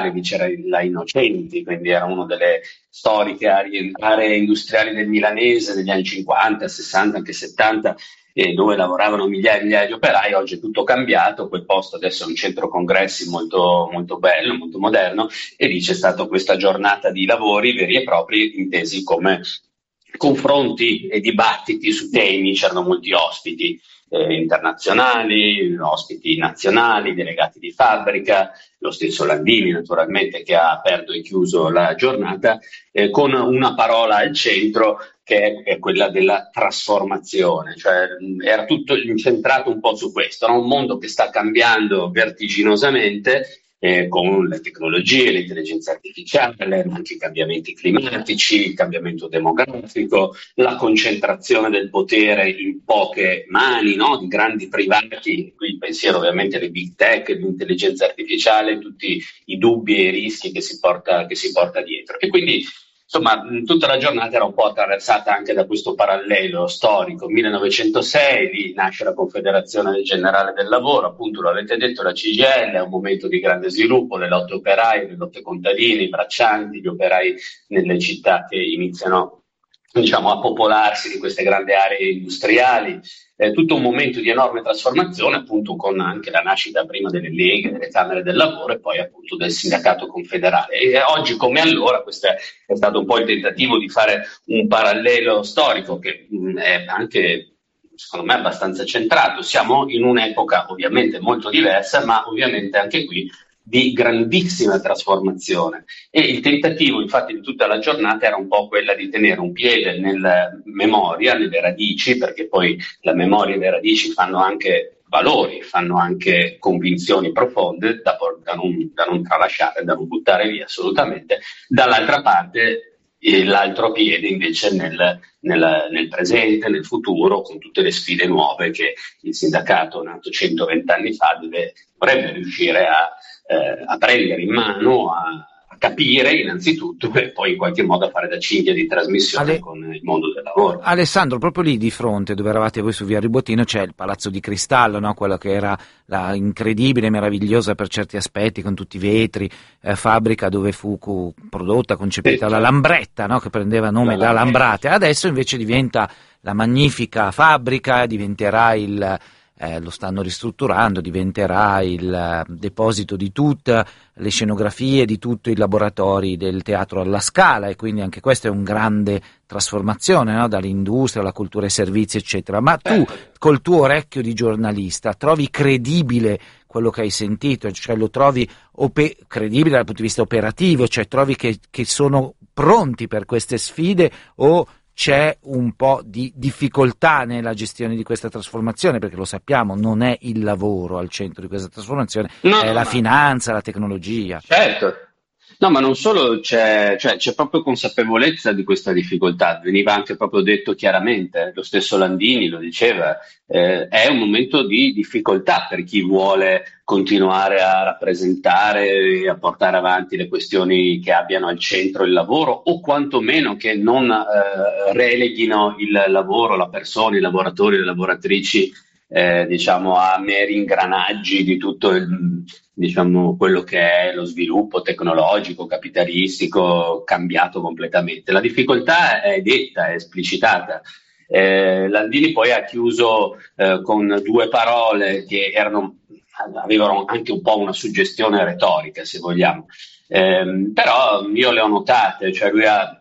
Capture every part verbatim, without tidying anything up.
particolare, lì c'era la Innocenti, quindi era una delle storiche aree, aree industriali del milanese degli anni cinquanta, sessanta, anche settanta, eh, dove lavoravano migliaia e migliaia di operai. Oggi è tutto cambiato, quel posto adesso è un centro congressi molto, molto bello, molto moderno, e lì c'è stata questa giornata di lavori veri e propri, intesi come confronti e dibattiti su temi. C'erano molti ospiti eh, internazionali, ospiti nazionali, delegati di fabbrica, lo stesso Landini naturalmente, che ha aperto e chiuso la giornata, eh, con una parola al centro, che è quella della trasformazione. Cioè era tutto incentrato un po' su questo, no? Un mondo che sta cambiando vertiginosamente, eh, con le tecnologie, l'intelligenza artificiale, anche i cambiamenti climatici, il cambiamento demografico, la concentrazione del potere in poche mani, no? Di grandi privati. Qui il pensiero ovviamente alle big tech, all'intelligenza artificiale, tutti i dubbi e i rischi che si porta, che si porta dietro. E quindi insomma, tutta la giornata era un po' attraversata anche da questo parallelo storico. millenovecentosei, lì nasce la Confederazione Generale del Lavoro, appunto lo avete detto, la C G I L, è un momento di grande sviluppo, le lotte operaie, le lotte contadini, i braccianti, gli operai nelle città che iniziano, diciamo, a popolarsi di queste grandi aree industriali. È tutto un momento di enorme trasformazione, appunto, con anche la nascita prima delle leghe, delle camere del lavoro e poi appunto del sindacato confederale. E oggi come allora questo è stato un po' il tentativo di fare un parallelo storico che mh, è anche, secondo me, abbastanza centrato. Siamo in un'epoca ovviamente molto diversa, ma ovviamente anche qui di grandissima trasformazione, e il tentativo infatti di tutta la giornata era un po' quella di tenere un piede nella memoria, nelle radici, perché poi la memoria e le radici fanno anche valori, fanno anche convinzioni profonde da, da, non, da non tralasciare, da non buttare via assolutamente. Dall'altra parte e l'altro piede invece nel, nel, nel presente, nel futuro, con tutte le sfide nuove che il sindacato nato centoventi anni fa deve, dovrebbe riuscire a Eh, a prendere in mano, a, a capire innanzitutto, e poi in qualche modo a fare da cinghia di trasmissione Ale... con il mondo del lavoro. Alessandro, proprio lì di fronte dove eravate voi su via Ribottino c'è il Palazzo di Cristallo, no? Quello che era la incredibile, meravigliosa per certi aspetti, con tutti i vetri, eh, fabbrica dove fu cu- prodotta, concepita Sì, la Lambretta, no? Che prendeva nome da Lambrate. Adesso invece diventa la magnifica fabbrica, diventerà il Eh, lo stanno ristrutturando, diventerà il eh, deposito di tutte le scenografie, di tutti i laboratori del teatro alla Scala, e quindi anche questa è una grande trasformazione, no? Dall'industria alla cultura e servizi eccetera. Ma tu col tuo orecchio di giornalista trovi credibile quello che hai sentito, cioè lo trovi op- credibile dal punto di vista operativo, cioè trovi che, che sono pronti per queste sfide, o c'è un po' di difficoltà nella gestione di questa trasformazione? Perché lo sappiamo, non è il lavoro al centro di questa trasformazione, no, è no, la ma finanza, la tecnologia. certo. No, ma non solo, c'è, cioè, c'è proprio consapevolezza di questa difficoltà, veniva anche proprio detto chiaramente, lo stesso Landini lo diceva, eh, è un momento di difficoltà per chi vuole continuare a rappresentare e a portare avanti le questioni che abbiano al centro il lavoro, o quantomeno che non eh, releghino il lavoro, la persona, i lavoratori, le lavoratrici, eh, diciamo, a meri ingranaggi di tutto il, diciamo, quello che è lo sviluppo tecnologico, capitalistico, cambiato completamente. La difficoltà è detta, è esplicitata. Eh, Landini poi ha chiuso eh, con due parole che erano, avevano anche un po' una suggestione retorica, se vogliamo. Eh, però io le ho notate, cioè lui ha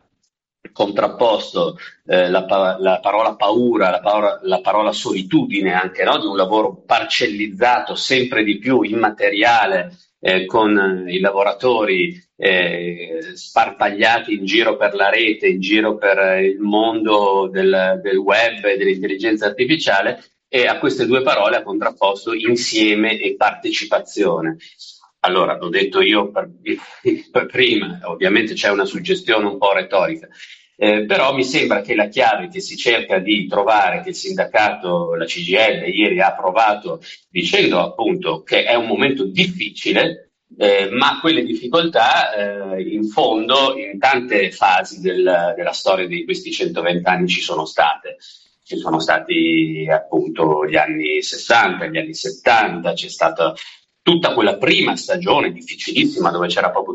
contrapposto eh, la, pa- la parola paura, la parola, la parola solitudine anche, no? Di un lavoro parcellizzato, sempre di più immateriale, eh, con eh, i lavoratori eh, sparpagliati in giro per la rete, in giro per eh, il mondo del, del web e dell'intelligenza artificiale, e a queste due parole ha contrapposto insieme e partecipazione. Allora, l'ho detto io per, per prima, ovviamente c'è una suggestione un po' retorica, eh, però mi sembra che la chiave che si cerca di trovare, che il sindacato, la C G I L, ieri ha approvato, dicendo appunto che è un momento difficile, eh, ma quelle difficoltà eh, in fondo in tante fasi del, della storia di questi centoventi anni ci sono state. Ci sono stati appunto gli anni sessanta, gli anni settanta, c'è stata tutta quella prima stagione difficilissima dove c'era proprio